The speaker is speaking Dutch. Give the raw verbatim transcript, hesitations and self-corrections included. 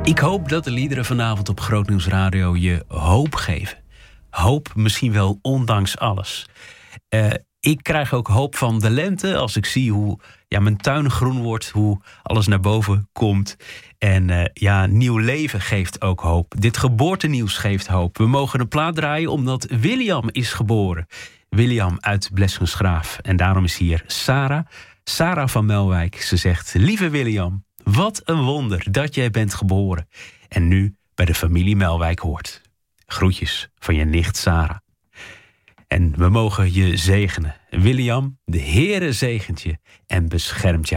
Ik hoop dat de liederen vanavond op Grootnieuws Radio je hoop geven. Hoop misschien wel ondanks alles. Uh, ik krijg ook hoop van de lente als ik zie hoe ja, mijn tuin groen wordt, hoe alles naar boven komt. En uh, ja, nieuw leven geeft ook hoop. Dit geboortenieuws geeft hoop. We mogen een plaat draaien omdat William is geboren. William uit Bleskensgraaf. En daarom is hier Sarah. Sarah van Melwijk. Ze zegt, lieve William, wat een wonder dat jij bent geboren. En nu bij de familie Melwijk hoort. Groetjes van je nicht Sarah. En we mogen je zegenen. William, de Heere zegent je en beschermt je.